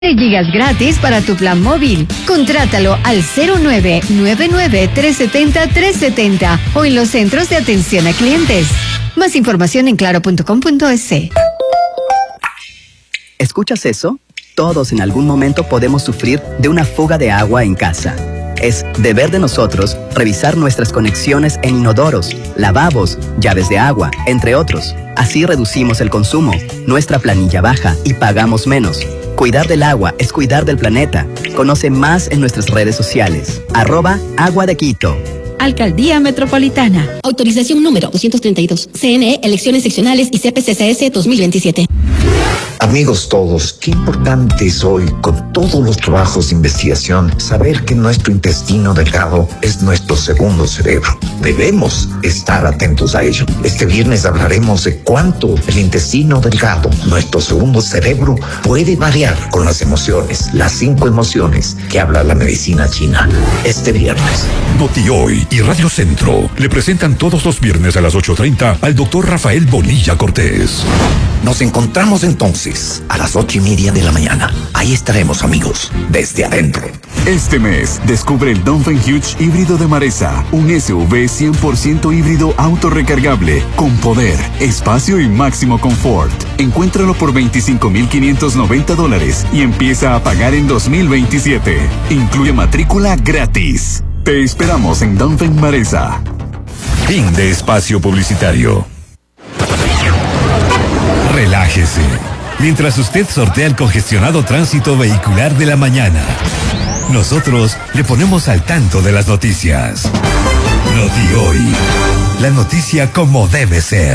Gigas gratis para tu plan móvil. Contrátalo al 0999-370-370 o en los centros de atención a clientes. Más información en claro.com.es. ¿Escuchas eso? Todos en algún momento podemos sufrir de una fuga de agua en casa. Es deber de nosotros revisar nuestras conexiones en inodoros, lavabos, llaves de agua, entre otros. Así reducimos el consumo, nuestra planilla baja y pagamos menos. Cuidar del agua es cuidar del planeta. Conoce más en nuestras redes sociales. @Agua de Quito. Alcaldía Metropolitana. Autorización número 232. CNE, elecciones seccionales y CPCCS 2027. Amigos todos, qué importante es hoy, con todos los trabajos de investigación, saber que nuestro intestino delgado es nuestro segundo cerebro. Debemos estar atentos a ello. Este viernes hablaremos de cuánto el intestino delgado, nuestro segundo cerebro, puede variar con las emociones, las 5 emociones que habla la medicina china. Este viernes. Noti Hoy y Radio Centro le presentan todos los viernes a las 8:30 al doctor Rafael Bonilla Cortés. Nos encontramos entonces a las 8:30 de la mañana. Ahí estaremos, amigos, desde adentro. Este mes, descubre el Dongfeng Huge híbrido de Maresa, un SUV 100% híbrido autorrecargable, con poder, espacio y máximo confort. Encuéntralo por $25,590 y empieza a pagar en 2027. Incluye matrícula gratis. Te esperamos en Dongfeng Maresa. Fin de espacio publicitario. Relájese, mientras usted sortea el congestionado tránsito vehicular de la mañana. Nosotros le ponemos al tanto de las noticias. Noti Hoy, la noticia como debe ser.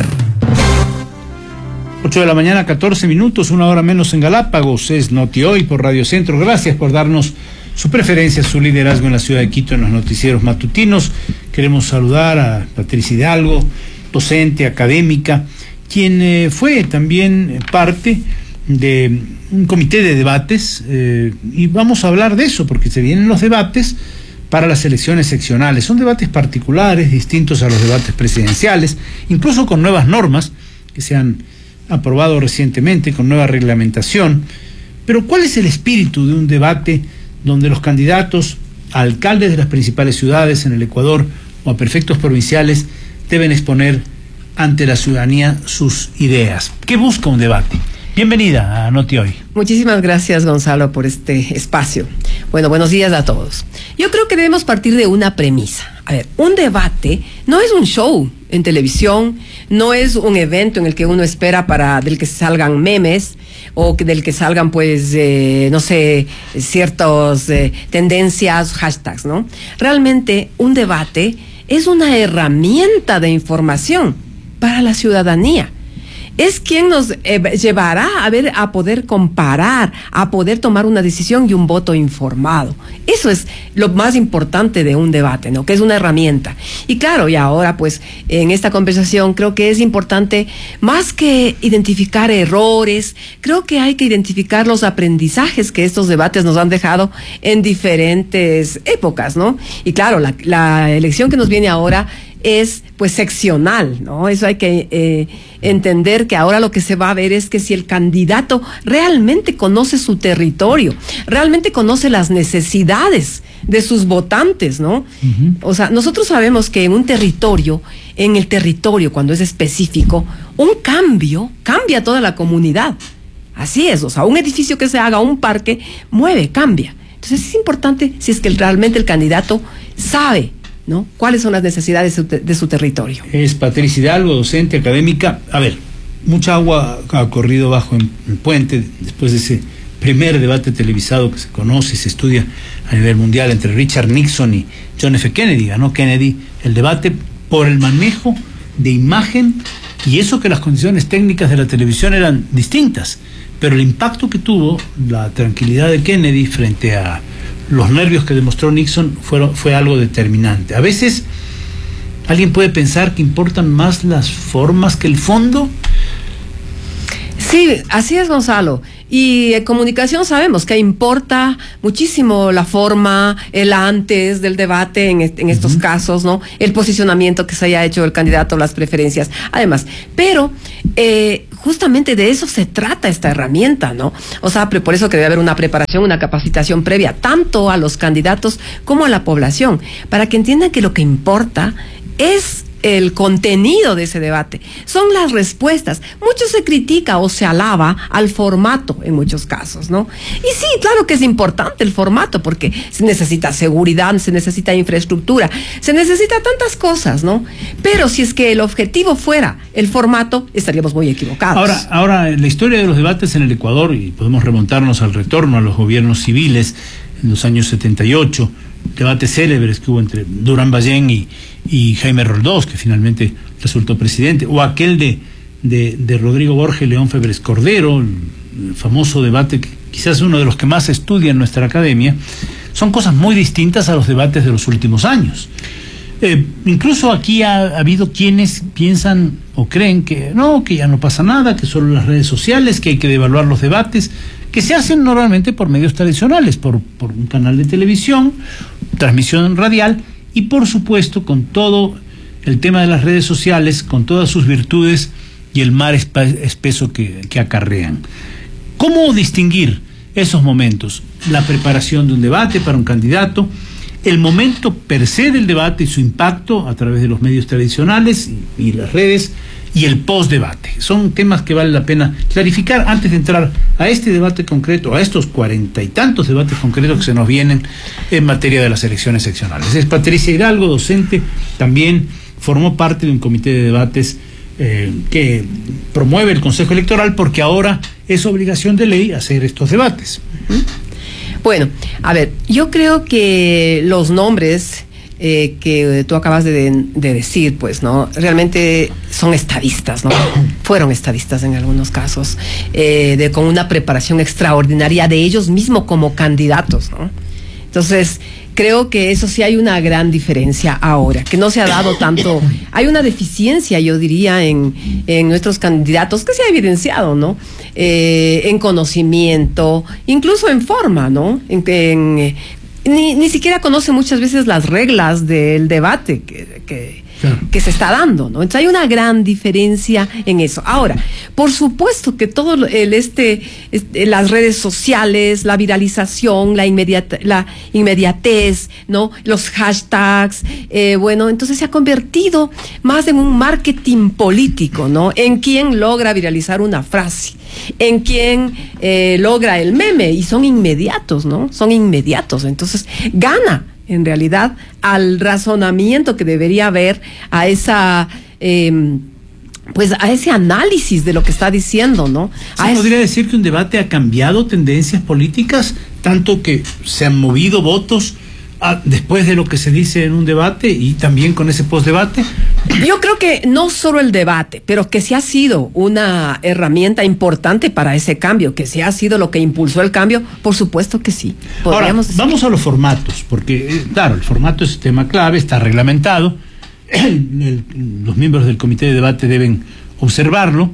8 de la mañana, 14 minutos, 1 hora menos en Galápagos. Es Noti Hoy por Radio Centro. Gracias por darnos su preferencia, su liderazgo en la ciudad de Quito en los noticieros matutinos. Queremos saludar a Patricia Hidalgo, docente, académica, quien fue también parte de un comité de debates, y vamos a hablar de eso porque se vienen los debates para las elecciones seccionales. Son debates particulares, distintos a los debates presidenciales, incluso con nuevas normas que se han aprobado recientemente, con nueva reglamentación. Pero ¿cuál es el espíritu de un debate donde los candidatos a alcaldes de las principales ciudades en el Ecuador o a prefectos provinciales deben exponer ante la ciudadanía sus ideas? ¿Qué busca un debate? Bienvenida a Noti Hoy. Muchísimas gracias, Gonzalo, por este espacio. Bueno, buenos días a todos. Yo creo que debemos partir de una premisa. A ver, un debate no es un show en televisión, no es un evento en el que uno espera del que salgan memes o del que salgan, pues, no sé, ciertas tendencias, hashtags, ¿no? Realmente un debate es una herramienta de información para la ciudadanía. Es quien nos llevará a poder comparar, a poder tomar una decisión y un voto informado. Eso es lo más importante de un debate, ¿no? Que es una herramienta. Y claro, y ahora pues en esta conversación creo que es importante, más que identificar errores, creo que hay que identificar los aprendizajes que estos debates nos han dejado en diferentes épocas, ¿no? Y claro, la elección que nos viene ahora es pues seccional, ¿no? Eso hay que entender, que ahora lo que se va a ver es que si el candidato realmente conoce su territorio, realmente conoce las necesidades de sus votantes, ¿no? Uh-huh. O sea, nosotros sabemos que en el territorio, cuando es específico, un cambio cambia toda la comunidad. Así es, o sea, un edificio que se haga, un parque, cambia. Entonces es importante si es que realmente el candidato sabe, ¿no?, cuáles son las necesidades de su territorio. Es Patricia Hidalgo, docente, académica. A ver, mucha agua ha corrido bajo el puente después de ese primer debate televisado que se conoce y se estudia a nivel mundial entre Richard Nixon y John F. Kennedy. Ganó Kennedy el debate por el manejo de imagen, y eso que las condiciones técnicas de la televisión eran distintas, pero el impacto que tuvo la tranquilidad de Kennedy frente a los nervios que demostró Nixon fue algo determinante. A veces alguien puede pensar que importan más las formas que el fondo. Sí, así es, Gonzalo. Y en comunicación sabemos que importa muchísimo la forma, el antes del debate en estos casos, ¿no? El posicionamiento que se haya hecho el candidato, las preferencias, además. Pero justamente de eso se trata esta herramienta, ¿no? O sea, por eso que debe haber una preparación, una capacitación previa, tanto a los candidatos como a la población, para que entiendan que lo que importa es el contenido de ese debate, son las respuestas. Mucho se critica o se alaba al formato en muchos casos, ¿no? Y sí, claro que es importante el formato, porque se necesita seguridad, se necesita infraestructura, se necesita tantas cosas, ¿no? Pero si es que el objetivo fuera el formato, estaríamos muy equivocados. Ahora, en la historia de los debates en el Ecuador, y podemos remontarnos al retorno a los gobiernos civiles en los años 78, debates célebres que hubo entre Durán Ballén y Jaime Roldós, que finalmente resultó presidente, o aquel de Rodrigo Borges y León Febres Cordero, el famoso debate que quizás es uno de los que más se estudia en nuestra academia. Son cosas muy distintas a los debates de los últimos años. Incluso aquí ha habido quienes piensan o creen que ya no pasa nada, que solo las redes sociales, que hay que devaluar los debates, que se hacen normalmente por medios tradicionales, por un canal de televisión, transmisión radial, y por supuesto con todo el tema de las redes sociales, con todas sus virtudes y el mar espeso que acarrean. ¿Cómo distinguir esos momentos? La preparación de un debate para un candidato, el momento per se del debate y su impacto a través de los medios tradicionales y las redes, y el post-debate. Son temas que vale la pena clarificar antes de entrar a este debate concreto, a estos 40 y tantos debates concretos que se nos vienen en materia de las elecciones seccionales. Es Patricia Hidalgo, docente, también formó parte de un comité de debates que promueve el Consejo Electoral, porque ahora es obligación de ley hacer estos debates. Bueno, a ver, yo creo que los nombres que tú acabas de decir, pues, ¿no? Realmente son estadistas, ¿no? Fueron estadistas en algunos casos, con una preparación extraordinaria de ellos mismos como candidatos, ¿no? Entonces, creo que eso sí hay una gran diferencia ahora, que no se ha dado tanto, hay una deficiencia, yo diría, en nuestros candidatos, que se ha evidenciado, ¿no? En conocimiento, incluso en forma, ¿no? Ni siquiera conoce muchas veces las reglas del debate que se está dando, ¿no? Entonces hay una gran diferencia en eso. Ahora, por supuesto que todo las redes sociales, la viralización, la inmediatez, ¿no? Los hashtags, entonces se ha convertido más en un marketing político, ¿no? En quien logra viralizar una frase, en quien logra el meme, y son inmediatos, ¿no? Son inmediatos. Entonces gana en realidad al razonamiento que debería haber, a esa a ese análisis de lo que está diciendo, ¿no? ¿Se podría decir que un debate ha cambiado tendencias políticas, tanto que se han movido votos después de lo que se dice en un debate y también con ese postdebate? Yo creo que no solo el debate, pero que sí ha sido una herramienta importante para ese cambio, que sí ha sido lo que impulsó el cambio, por supuesto que sí. Ahora, vamos a los formatos, porque claro, el formato es tema clave, está reglamentado, los miembros del comité de debate deben observarlo,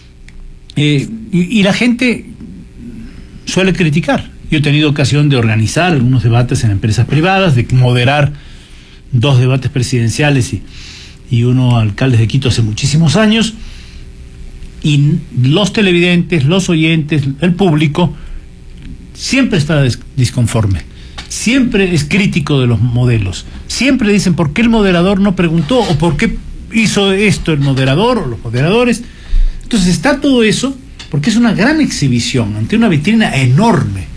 y la gente suele criticar. Yo he tenido ocasión de organizar algunos debates en empresas privadas, de moderar 2 debates presidenciales y uno alcaldes de Quito hace muchísimos años, y los televidentes, los oyentes, el público siempre está disconforme, siempre es crítico de los modelos, siempre dicen ¿por qué el moderador no preguntó? ¿O por qué hizo esto el moderador o los moderadores? Entonces está todo eso porque es una gran exhibición ante una vitrina enorme,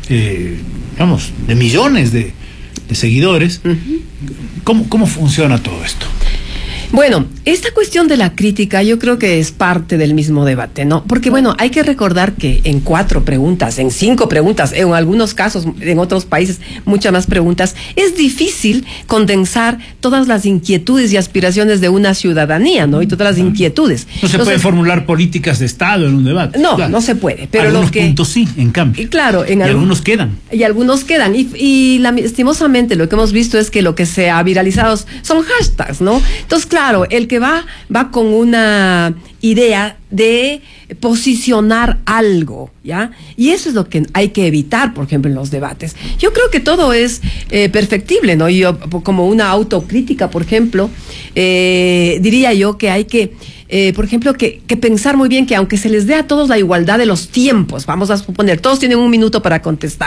de millones de seguidores. ¿Cómo funciona todo esto? Bueno, esta cuestión de la crítica yo creo que es parte del mismo debate, ¿no? Porque hay que recordar que en 4 preguntas, en 5 preguntas, en algunos casos, en otros países, muchas más preguntas, es difícil condensar todas las inquietudes y aspiraciones de una ciudadanía, ¿no? Y todas las inquietudes. No se puede formular políticas de Estado en un debate. No, claro. No se puede. Pero algunos puntos sí, en cambio. Claro, y algunos quedan. Y algunos quedan. Y lastimosamente lo que hemos visto es que lo que se ha viralizado son hashtags, ¿no? Entonces, claro, Claro, el que va con una idea de posicionar algo, ¿ya? Y eso es lo que hay que evitar, por ejemplo, en los debates. Yo creo que todo es perfectible, ¿no? Yo, como una autocrítica, por ejemplo, diría yo que hay que, por ejemplo, que pensar muy bien que aunque se les dé a todos la igualdad de los tiempos, vamos a suponer, todos tienen 1 minuto para contestar.